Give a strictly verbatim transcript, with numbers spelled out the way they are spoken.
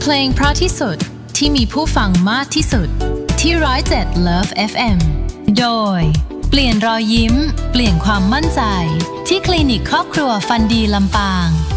เพลงเพราะที่สุดที่มีผู้ฟังมากที่สุดที่หนึ่งศูนย์เจ็ด Love เอฟ เอ็ม โดยเปลี่ยนรอยยิ้มเปลี่ยนความมั่นใจที่คลินิกครอบครัวฟันดีลำปาง